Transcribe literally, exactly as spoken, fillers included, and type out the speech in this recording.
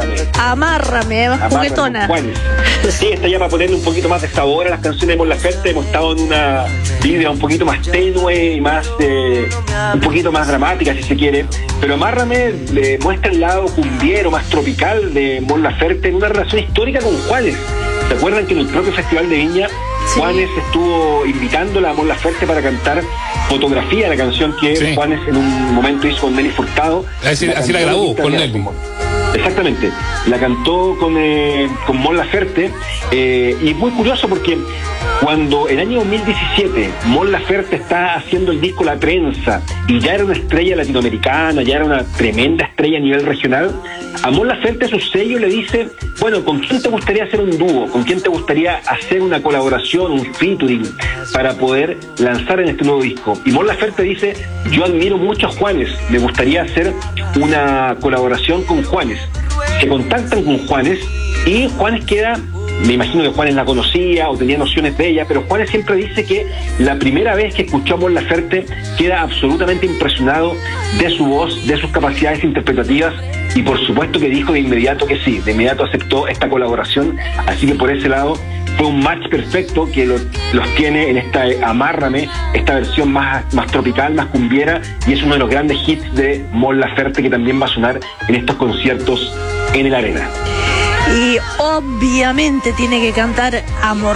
Amárrame. Amárrame, Amárrame, juguetona. Juanes. Sí, está ya para ponerle un poquito más de sabor a las canciones de Mon Laferte. Hemos estado en una vibra un poquito más tenue y más, eh, un poquito más dramática, si se quiere. Pero Amárrame le muestra el lado cumbiero, más tropical de Mon Laferte en una relación histórica con Juanes. ¿Se acuerdan que en el propio Festival de Viña, sí, Juanes estuvo invitándola a Mon Laferte para cantar Fotografía, la canción que sí. Juanes en un momento hizo con Nelly Furtado? Así la, así la grabó con Nelly. Exactamente, la cantó con, eh, con Mon Laferte, eh, y es muy curioso porque cuando en el año dos mil diecisiete Mon Laferte está haciendo el disco La Trenza y ya era una estrella latinoamericana, ya era una tremenda estrella a nivel regional, a Mon Laferte su sello le dice, bueno, ¿con quién te gustaría hacer un dúo? ¿Con quién te gustaría hacer una colaboración, un featuring para poder lanzar en este nuevo disco? Y Mon Laferte dice, yo admiro mucho a Juanes, me gustaría hacer una colaboración con Juanes. Se contactan con Juanes y Juanes queda, me imagino que Juanes la conocía o tenía nociones de ella, pero Juanes siempre dice que la primera vez que escuchó a Mon Laferte queda absolutamente impresionado de su voz, de sus capacidades interpretativas, y por supuesto que dijo de inmediato que sí, de inmediato aceptó esta colaboración, así que por ese lado fue un match perfecto que lo, los tiene en esta Amárrame, esta versión más, más tropical, más cumbiera, y es uno de los grandes hits de Mon Laferte que también va a sonar en estos conciertos en el Arena. Y obviamente tiene que cantar Amor.